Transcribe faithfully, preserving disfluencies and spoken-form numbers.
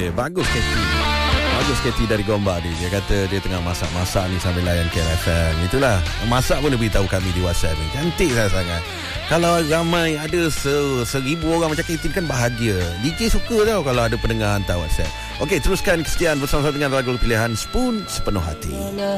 dia. Bagus Katie. Bagus Katie dari Gombak dia. Dia kata dia tengah masak-masak ni sambil layan K L F M. Itulah, masak pun dia beritahu kami di WhatsApp ni. Cantik sangat-sangat. Kalau ramai ada se- seribu orang macam Katie kan bahagia. D J suka tau kalau ada pendengar hantar WhatsApp. Okey, teruskan kesetiaan bersama-sama dengan lagu pilihan Spoon Sepenuh Hati.